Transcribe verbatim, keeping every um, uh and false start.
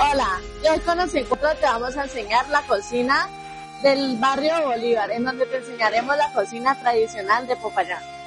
Hola, yo conocí Encuentro te vamos a enseñar la cocina del barrio Bolívar, en donde te enseñaremos la cocina tradicional de Popayán.